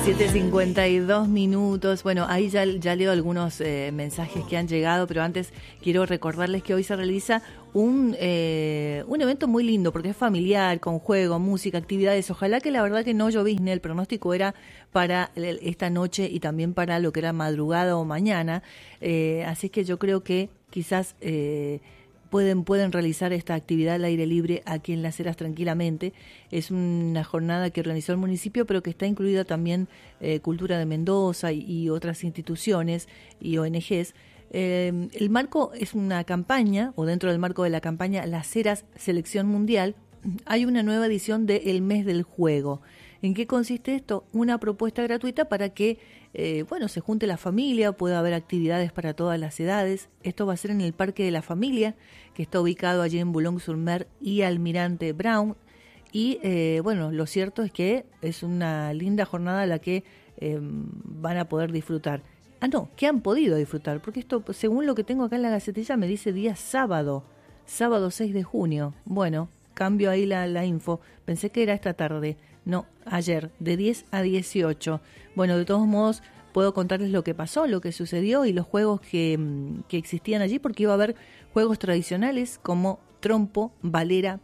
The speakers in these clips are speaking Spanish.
7:52. Bueno, ahí ya leo algunos mensajes que han llegado, pero antes quiero recordarles que hoy se realiza un evento muy lindo, porque es familiar, con juego, música, actividades. Ojalá que la verdad que no llovizne, el pronóstico era para esta noche y también para lo que era madrugada o mañana. Así que yo creo que quizás pueden realizar esta actividad al aire libre aquí en Las Heras tranquilamente. Es una jornada que organizó el municipio, pero que está incluida también Cultura de Mendoza y otras instituciones y ONGs. El marco es una campaña, o dentro del marco de la campaña Las Heras Selección Mundial, hay una nueva edición de El Mes del Juego. ¿En qué consiste esto? Una propuesta gratuita para que se junte la familia, pueda haber actividades para todas las edades. Esto va a ser en el Parque de la Familia, que está ubicado allí en Boulogne-sur-Mer y Almirante Brown. Y lo cierto es que es una linda jornada a la que van a poder disfrutar. Que han podido disfrutar, porque esto, según lo que tengo acá en la Gacetilla, me dice día sábado 6 de junio. Bueno, cambio ahí la info. Pensé que era esta tarde. No, ayer, de 10 a 18. Bueno, de todos modos, puedo contarles lo que pasó, lo que sucedió y los juegos que existían allí, porque iba a haber juegos tradicionales como trompo, valero,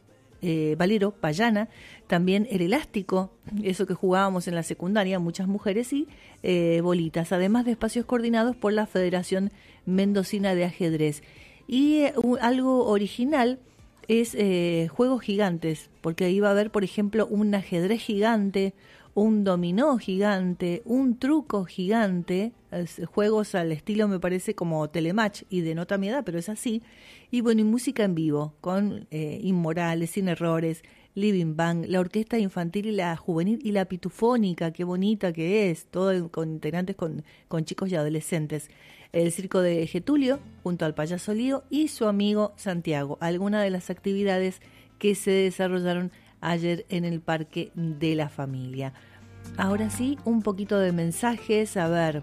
payana, también el elástico, eso que jugábamos en la secundaria, muchas mujeres, y bolitas, además de espacios coordinados por la Federación Mendocina de Ajedrez. Y algo original es juegos gigantes, porque ahí va a haber, por ejemplo, un ajedrez gigante, un dominó gigante, un truco gigante, juegos al estilo, me parece, como Telematch, y denota mi edad, pero es así. Y bueno, y música en vivo, con Inmorales, Sin Errores, Living Bang, la orquesta infantil y la juvenil y la pitufónica, qué bonita que es, todo con integrantes con chicos y adolescentes. El circo de Getulio, junto al payaso Lío y su amigo Santiago, algunas de las actividades que se desarrollaron ayer en el Parque de la Familia. Ahora sí, un poquito de mensajes. A ver,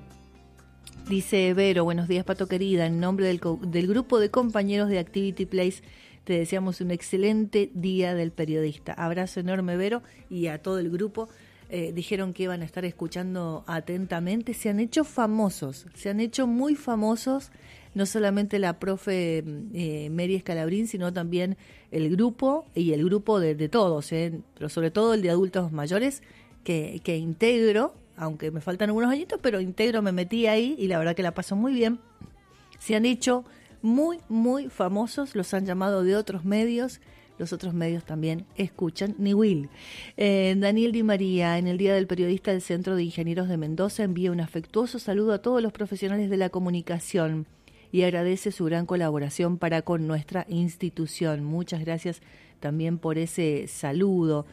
dice Vero: buenos días, Pato querida, en nombre del grupo de compañeros de Activity Place te deseamos un excelente día del periodista. Abrazo enorme, Vero, y a todo el grupo. Dijeron que iban a estar escuchando atentamente. Se han hecho muy famosos, no solamente la profe Mary Escalabrín, sino también el grupo y el grupo de todos, pero sobre todo el de adultos mayores que integro, aunque me faltan algunos añitos, pero integro, me metí ahí y la verdad que la paso muy bien. Se han hecho muy, muy famosos, los han llamado de otros medios. Los otros medios también escuchan, ni Will. Daniel Di María, en el Día del Periodista del Centro de Ingenieros de Mendoza, envía un afectuoso saludo a todos los profesionales de la comunicación y agradece su gran colaboración para con nuestra institución. Muchas gracias también por ese saludo.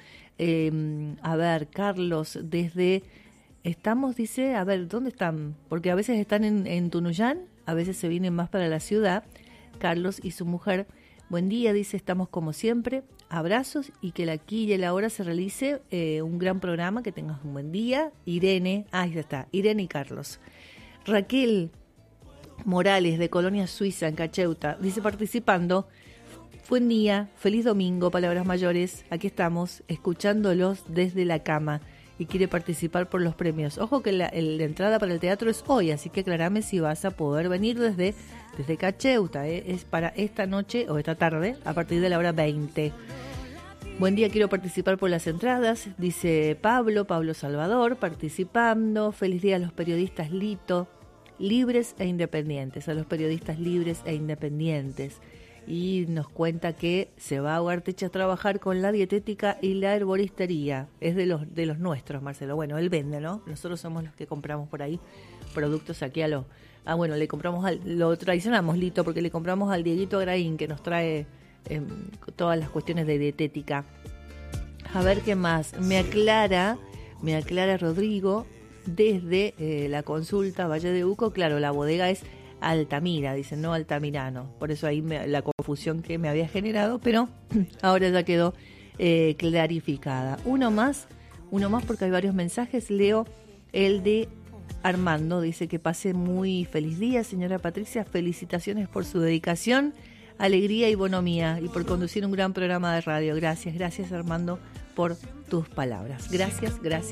A ver, Carlos, estamos, dice, a ver, ¿dónde están? Porque a veces están en Tunuyán, a veces se vienen más para la ciudad. Carlos y su mujer. Buen día, dice, estamos como siempre, abrazos y que aquí y la hora se realice un gran programa, que tengas un buen día. Irene, ahí está, Irene y Carlos. Raquel Morales, de Colonia Suiza, en Cacheuta, dice, participando, buen día, feliz domingo, palabras mayores, aquí estamos, escuchándolos desde la cama, y quiere participar por los premios. Ojo que la entrada para el teatro es hoy, así que aclarame si vas a poder venir desde Cacheuta. Es para esta noche o esta tarde, a partir de la hora 20. Buen día, quiero participar por las entradas, dice Pablo Salvador, participando. Feliz día a los periodistas libres e independientes, a los periodistas libres e independientes. Y nos cuenta que se va a Ugarteche a trabajar con la dietética y la herboristería. Es de los nuestros, Marcelo. Bueno, él vende, ¿no? Nosotros somos los que compramos por ahí productos aquí le compramos lo traicionamos, Lito, porque le compramos al Dieguito Agraín, que nos trae todas las cuestiones de dietética. A ver qué más. Me aclara Rodrigo desde la consulta Valle de Uco. Claro, la bodega es Altamira, dicen, no Altamirano. Por eso ahí la confusión que me había generado, pero ahora ya quedó clarificada. Uno más porque hay varios mensajes. Leo el de Armando, dice que pase muy feliz día, señora Patricia. Felicitaciones por su dedicación, alegría y bonomía y por conducir un gran programa de radio. Gracias Armando por tus palabras. Gracias.